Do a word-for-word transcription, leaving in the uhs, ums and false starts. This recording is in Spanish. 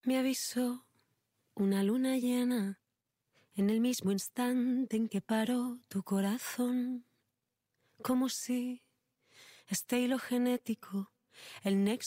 Me avisó una luna llena en el mismo instante en que paró tu corazón, como si este hilo genético, el nexo